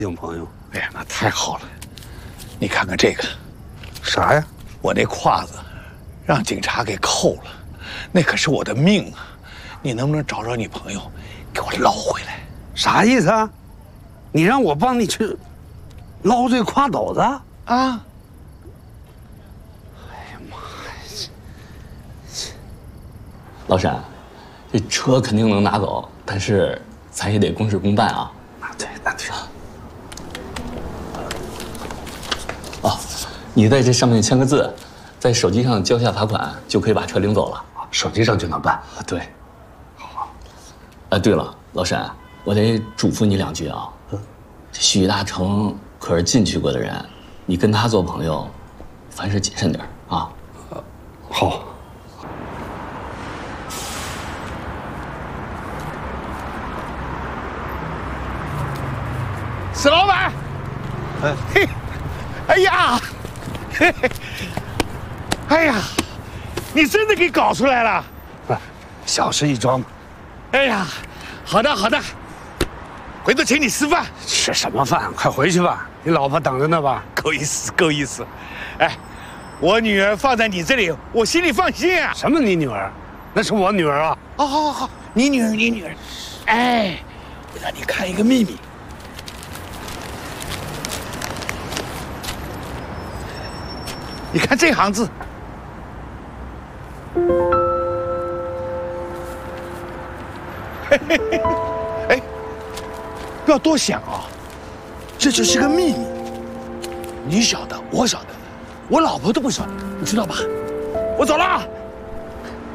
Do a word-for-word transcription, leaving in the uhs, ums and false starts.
性朋友。 哎呀，那太好了！你看看这个， 啥呀？ 我那胯子让警察给扣了，那可是我的命啊！你能不能找找你朋友，给我捞回来？ 啥意思啊？你让我帮你去捞这胯斗子啊？哎呀妈呀！ 老沈，这车肯定能拿走，但是咱也得公事公办啊。 啊，对，那对。 哦，你在这上面签个字，在手机上交下罚款，就可以把车领走了。 手机上就能办。 啊，对。好。哎，对了，老沈，我得嘱咐你两句啊。嗯。这许大成可是进去过的人，你跟他做朋友，凡事谨慎点啊。 呃，好。 史老板，哎，嘿，哎呀，嘿嘿，哎呀，你真的给搞出来了！ 不是，小事一桩嘛。 哎呀，好的好的，回头请你吃饭。 吃什么饭？快回去吧，你老婆等着呢吧。 够意思，够意思。哎，我女儿放在你这里，我心里放心啊。 什么你女儿？那是我女儿啊。 哦，好好好，你女儿，你女儿。哎，我让你看一个秘密。你看这行字，嘿嘿嘿，哎，不要多想啊，这就是个秘密。你晓得，我晓得，我老婆都不晓得，你知道吧？我走了啊。